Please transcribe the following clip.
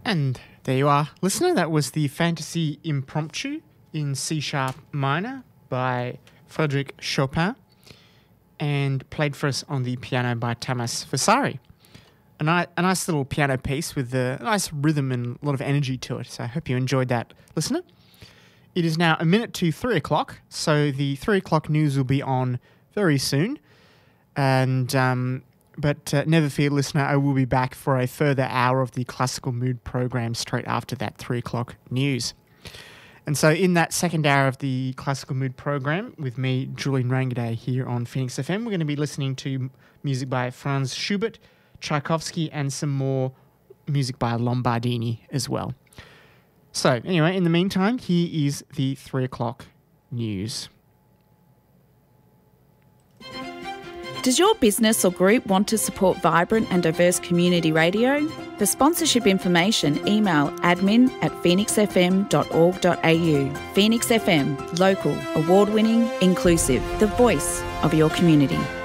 And there you are, listener. That was the Fantasy Impromptu in C-sharp minor by Frédéric Chopin and played for us on the piano by Tamas Vasari. A nice little piano piece with a nice rhythm and a lot of energy to it. So I hope you enjoyed that, listener. It is now a minute to 3 o'clock, so the 3 o'clock news will be on very soon. And But never fear, listener, I will be back for a further hour of the Classical Mood program straight after that 3 o'clock news. And so in that second hour of the Classical Mood program with me, Julian Rangaday, here on Phoenix FM, we're going to be listening to music by Franz Schubert, Tchaikovsky, and some more music by Lombardini as well. So anyway, in the meantime, here is the 3 o'clock news. Does your business or group want to support vibrant and diverse community radio? For sponsorship information, email admin@phoenixfm.org.au. Phoenix FM, local, award-winning, inclusive, the voice of your community.